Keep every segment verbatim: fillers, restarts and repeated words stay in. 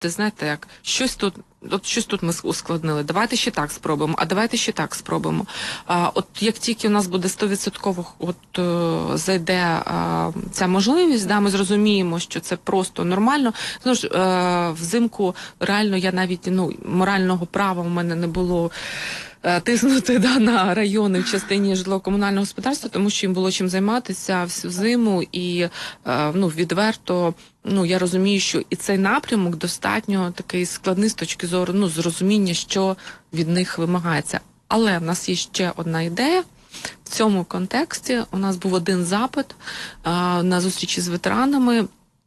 знаєте, як, щось тут, от щось тут ми ускладнили, давайте ще так спробуємо, а давайте ще так спробуємо. А, от як тільки у нас буде сто відсотків от, е, зайде е, ця можливість, да, ми зрозуміємо, що це просто нормально. Знову ж, е, взимку реально я навіть, ну, морального права у мене не було тиснути, да, на райони в частині житлово-комунального господарства, тому що їм було чим займатися всю зиму, і е, ну, відверто, ну, я розумію, що і цей напрямок достатньо такий складний з точки зору, ну, зрозуміння, що від них вимагається. Але в нас є ще одна ідея. В цьому контексті у нас був один запит е, на зустрічі з ветеранами,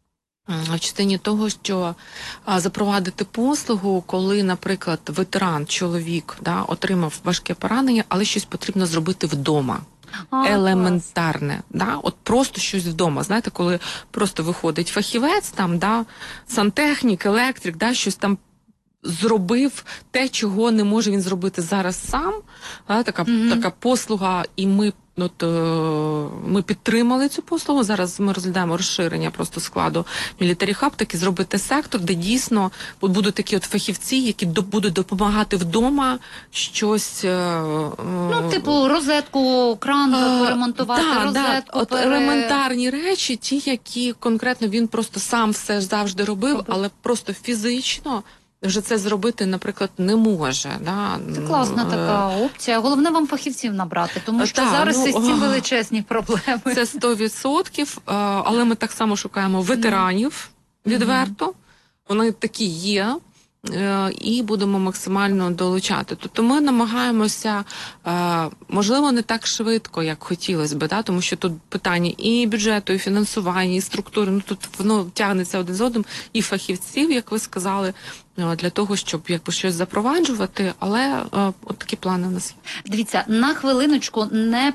в частині того, що а, запровадити послугу, коли, наприклад, ветеран, чоловік, да, отримав важке поранення, але щось потрібно зробити вдома. А, елементарне, да, от просто щось вдома. Знаєте, коли просто виходить фахівець, там, да, сантехнік, електрик, да, щось там зробив те, чого не може він зробити зараз сам, да, така, mm-hmm. така послуга, і ми От, ми підтримали цю послугу, зараз ми розглядаємо розширення просто складу Military Hub, таки зробити сектор, де дійсно будуть такі от фахівці, які до, будуть допомагати вдома щось... Ну, типу, розетку, кран а, поремонтувати, да, розетку. Да, от пере... елементарні речі, ті, які конкретно він просто сам все завжди робив, Робив. але просто фізично вже це зробити, наприклад, не може. Да? Це класна така опція. Головне вам фахівців набрати, тому що так, зараз ну, із цим величезні проблеми. Це сто відсотків, але ми так само шукаємо ветеранів відверто. Mm-hmm. Вони такі є. І будемо максимально долучати. Тобто ми намагаємося, можливо, не так швидко, як хотілося б, да? Тому що тут питання і бюджету, і фінансування, і структури, ну тут воно тягнеться один з одним, і фахівців, як ви сказали, для того, щоб якби щось запроваджувати, але от такі плани у нас є. Дивіться, на хвилиночку, не,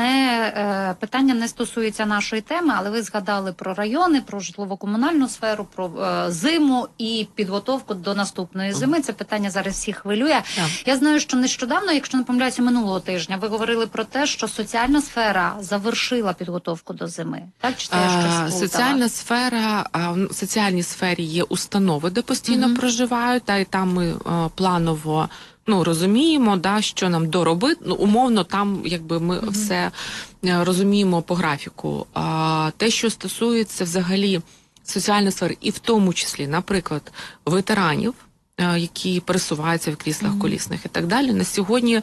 не питання не стосується нашої теми, але ви згадали про райони, про житлово-комунальну сферу, про е, зиму і підготовку до наступної зими. Це питання зараз всіх хвилює. Yeah. Я знаю, що нещодавно, якщо не помиляюся, минулого тижня, ви говорили про те, що соціальна сфера завершила підготовку до зими. Так? Чи це я щось сплутала? Соціальна сфера, в соціальній сфері є установи, де постійно mm-hmm. проживають, та і там ми а, планово, ну, розуміємо, да, що нам доробити, ну, умовно, там, якби, ми mm-hmm. все а, розуміємо по графіку. А те, що стосується взагалі соціальної сфери, і в тому числі, наприклад, ветеранів, а, які пересуваються в кріслах mm-hmm. колісних і так далі, на сьогодні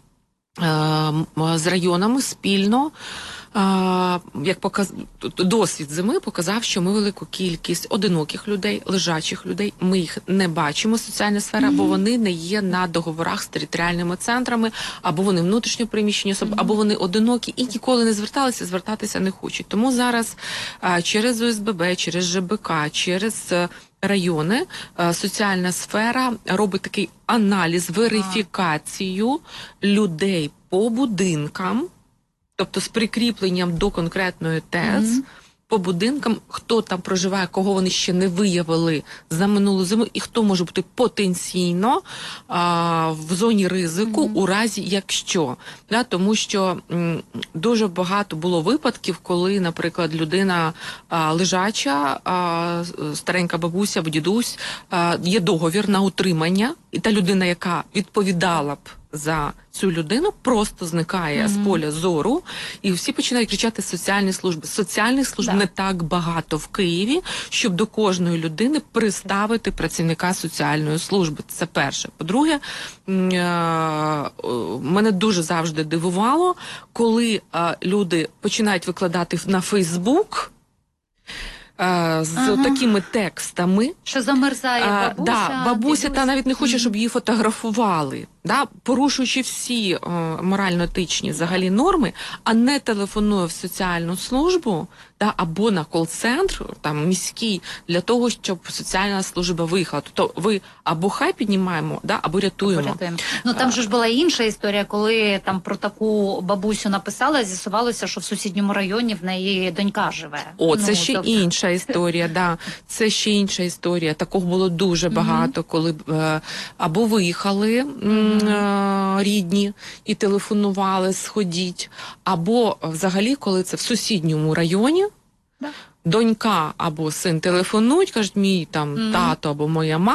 а, з районами спільно, А, як показ... досвід зими показав, що ми велику кількість одиноких людей, лежачих людей, ми їх не бачимо, соціальна сфера, mm-hmm. бо вони не є на договорах з територіальними центрами, або вони внутрішньо переміщені особи, mm-hmm. або вони одинокі і ніколи не зверталися, звертатися не хочуть. Тому зараз а, через О С Б Б, через Ж Б К, через райони а, соціальна сфера робить такий аналіз, верифікацію ah. людей по будинкам, тобто з прикріпленням до конкретної ТЕС, mm-hmm. по будинкам, хто там проживає, кого вони ще не виявили за минулу зиму, і хто може бути потенційно а, в зоні ризику, mm-hmm. у разі якщо. Да, тому що м, дуже багато було випадків, коли, наприклад, людина а, лежача, а, старенька бабуся або дідусь, а, є договір на утримання, і та людина, яка відповідала б за цю людину, просто зникає mm-hmm. з поля зору, і всі починають кричати соціальні служби. Соціальних служб да. не так багато в Києві, щоб до кожної людини приставити працівника соціальної служби. Це перше. По-друге, мене дуже завжди дивувало, коли люди починають викладати на Фейсбук з ага. такими текстами. Що замерзає бабуся. А, да, бабуся та навіть не хоче, щоб її фотографували, да, порушуючи всі о, морально-етичні взагалі норми, а не телефонує в соціальну службу, да, або на кол-центр, там, міський, для того, щоб соціальна служба виїхала. Тобто ви або хай піднімаємо, да, або рятуємо. Порятуємо. Ну там же ж була інша історія, коли там про таку бабусю написала, з'ясувалося, що в сусідньому районі в неї донька живе. О, це ну, ще тобто... інша історія, да. Це ще інша історія. Такого було дуже багато, mm-hmm. коли е, або виїхали mm-hmm. е, рідні і телефонували, сходіть, або взагалі, коли це в сусідньому районі, да. донька або син телефонують, кажуть, мій там Мгм. тато або моя мама.